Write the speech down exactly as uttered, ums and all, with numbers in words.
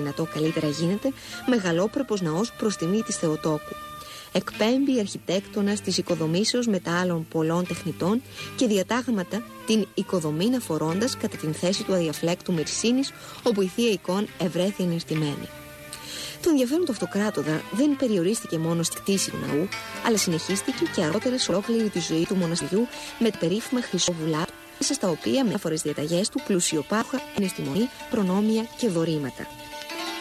δυνατό καλύτερα γίνεται, μεγαλόπρεπος ναός προς τιμή της Θεοτόκου. Εκπέμπει αρχιτέκτονας της οικοδομήσεως μετά άλλων πολλών τεχνητών και διατάγματα την οικοδομήν αφορώντας κατά την θέση του αδιαφλέκτου Μυρσίνης, όπου η Θεία Εικόν ευρέθη ενεστημένη. Το ενδιαφέρον του Αυτοκράτορα δεν περιορίστηκε μόνο στη κτήση του ναού, αλλά συνεχίστηκε και αργότερα σε ολόκληρη τη ζωή του μοναστηριού με τα περίφημα χρυσόβουλά του, μέσα στα οποία με διάφορες διαταγές του πλουσιοπάρχα ενεστημονή, προνόμια και δωρήματα.